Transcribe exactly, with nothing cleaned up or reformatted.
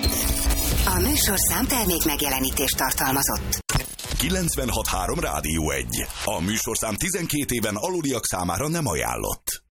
A műsorszám termék megjelenítést tartalmazott. kilencvenhat három Rádió egy. A műsorszám tizenkét éven aluliak számára nem ajánlott.